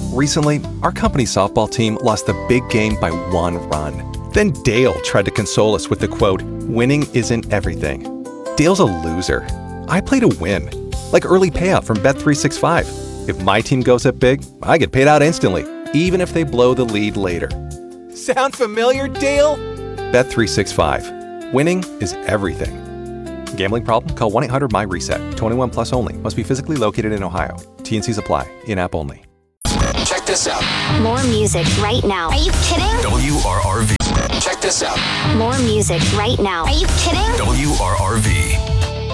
Recently, our company softball team lost the big game by 1 run. Then Dale tried to console us with the quote, "Winning isn't everything." Dale's a loser. I play to win, like early payout from Bet365. If my team goes up big, I get paid out instantly, even if they blow the lead later. Sound familiar, Dale? Bet365. Winning is everything. Gambling problem? Call 1-800-MY-RESET. 21 plus only. Must be physically located in Ohio. T&Cs apply. In-app only. Check this out. More music right now. Are you kidding? WRRV. Check this out. More music right now. Are you kidding? WRRV.